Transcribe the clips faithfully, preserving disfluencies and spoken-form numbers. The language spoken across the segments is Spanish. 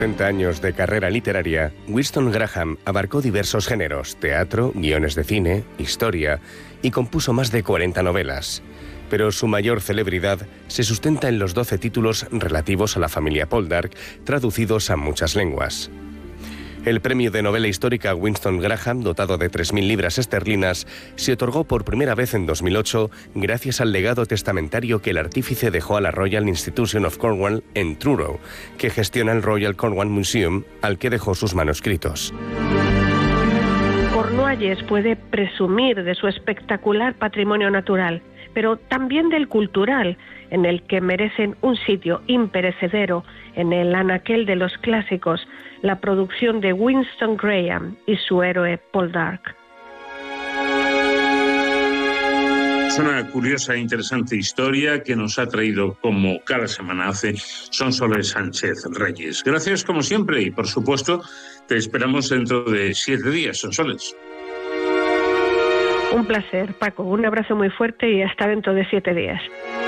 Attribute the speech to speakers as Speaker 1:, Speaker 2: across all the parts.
Speaker 1: treinta años de carrera literaria, Winston Graham abarcó diversos géneros: teatro, guiones de cine, historia, y compuso más de cuarenta novelas. Pero su mayor celebridad se sustenta en los doce títulos relativos a la familia Poldark, traducidos a muchas lenguas. El premio de novela histórica Winston Graham, dotado de tres mil libras esterlinas, se otorgó por primera vez en dos mil ocho gracias al legado testamentario que el artífice dejó a la Royal Institution of Cornwall en Truro, que gestiona el Royal Cornwall Museum, al que dejó sus manuscritos.
Speaker 2: Cornualles puede presumir de su espectacular patrimonio natural, pero también del cultural, en el que merecen un sitio imperecedero en el anaquel de los clásicos, la producción de Winston Graham y su héroe Poldark.
Speaker 3: Es una curiosa e interesante historia que nos ha traído, como cada semana hace, Sonsoles Sánchez Reyes. Gracias como siempre y, por supuesto, te esperamos dentro de siete días, Sonsoles.
Speaker 2: Un placer, Paco. Un abrazo muy fuerte y hasta dentro de siete días.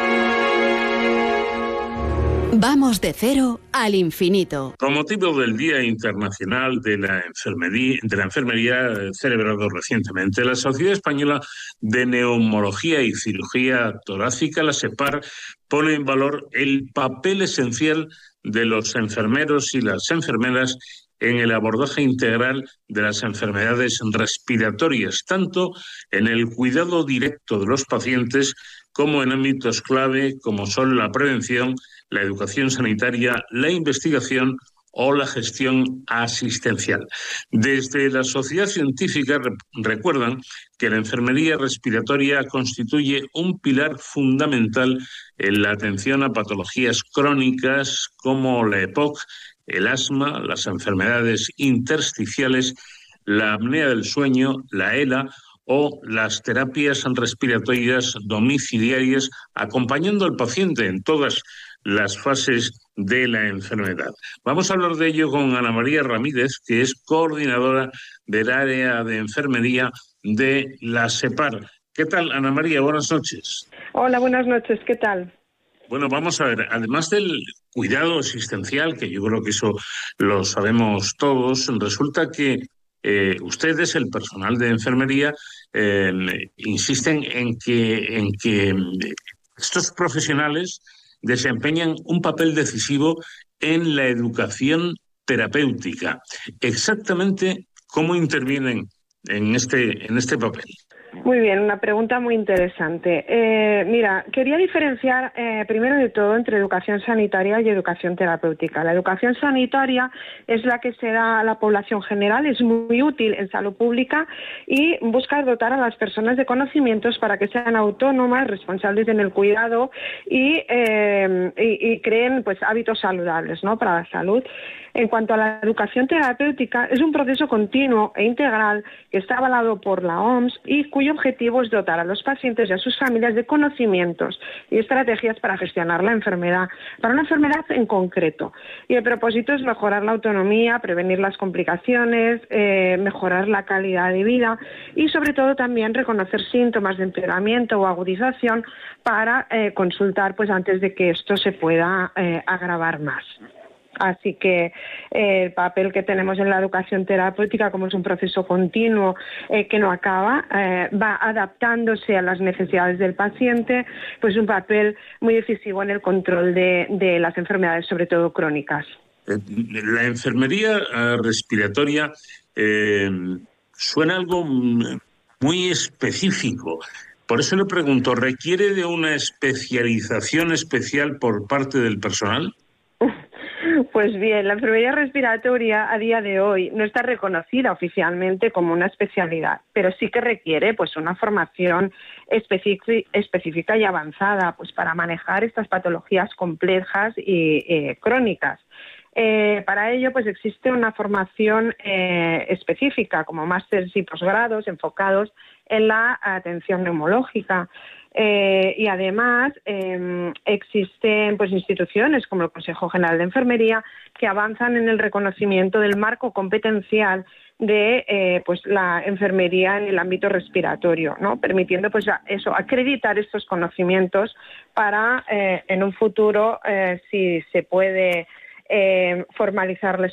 Speaker 4: Vamos de cero al infinito.
Speaker 3: Con motivo del Día Internacional de la Enfermería, de la Enfermería celebrado recientemente, la Sociedad Española de Neumología y Cirugía Torácica, la SEPAR, pone en valor el papel esencial de los enfermeros y las enfermeras en el abordaje integral de las enfermedades respiratorias, tanto en el cuidado directo de los pacientes como en ámbitos clave como son la prevención, la educación sanitaria, la investigación o la gestión asistencial. Desde la sociedad científica re- recuerdan que la enfermería respiratoria constituye un pilar fundamental en la atención a patologías crónicas como la EPOC, el asma, las enfermedades intersticiales, la apnea del sueño, la ELA o las terapias respiratorias domiciliarias, acompañando al paciente en todas las fases de la enfermedad. Vamos a hablar de ello con Ana María Ramírez, que es coordinadora del área de enfermería de la SEPAR. ¿Qué tal, Ana María? Buenas noches.
Speaker 5: Hola, buenas noches. ¿Qué tal?
Speaker 3: Bueno, vamos a ver, además del cuidado asistencial, que yo creo que eso lo sabemos todos, resulta que eh, ustedes, el personal de enfermería, eh, insisten en que, en que estos profesionales desempeñan un papel decisivo en la educación terapéutica. Exactamente cómo intervienen en este, en este papel.
Speaker 5: Muy bien, una pregunta muy interesante. Eh, mira, quería diferenciar eh, primero de todo entre educación sanitaria y educación terapéutica. La educación sanitaria es la que se da a la población general, es muy útil en salud pública y busca dotar a las personas de conocimientos para que sean autónomas, responsables en el cuidado y, eh, y, y creen pues hábitos saludables, ¿no?, para la salud. En cuanto a la educación terapéutica, es un proceso continuo e integral que está avalado por la O M S y cuyo objetivo es dotar a los pacientes y a sus familias de conocimientos y estrategias para gestionar la enfermedad, para una enfermedad en concreto. Y el propósito es mejorar la autonomía, prevenir las complicaciones, eh, mejorar la calidad de vida y, sobre todo, también reconocer síntomas de empeoramiento o agudización para eh, consultar pues antes de que esto se pueda eh, agravar más. Así que eh, el papel que tenemos en la educación terapéutica, como es un proceso continuo eh, que no acaba, eh, va adaptándose a las necesidades del paciente, pues un papel muy decisivo en el control de, de las enfermedades, sobre todo crónicas.
Speaker 3: La enfermería eh, respiratoria eh, suena algo muy específico. Por eso le pregunto, ¿requiere de una especialización especial por parte del personal?
Speaker 5: Pues bien, la enfermería respiratoria a día de hoy no está reconocida oficialmente como una especialidad, pero sí que requiere pues una formación específica y avanzada pues para manejar estas patologías complejas y eh, crónicas. Eh, para ello pues existe una formación eh, específica como másteres y posgrados enfocados en la atención neumológica. Eh, y además eh, existen pues instituciones como el Consejo General de Enfermería que avanzan en el reconocimiento del marco competencial de eh, pues la enfermería en el ámbito respiratorio, ¿no?, permitiendo pues eso, acreditar estos conocimientos para eh, en un futuro, eh, si se puede eh, formalizarles